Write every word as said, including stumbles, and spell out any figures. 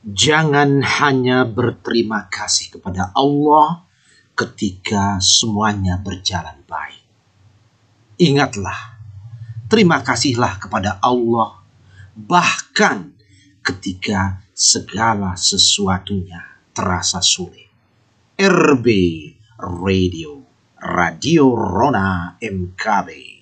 Jangan hanya berterima kasih kepada Allah ketika semuanya berjalan baik. Ingatlah, terima kasihlah kepada Allah bahkan ketika segala sesuatunya terasa sulit. R B Radio, Radio Rona M K B.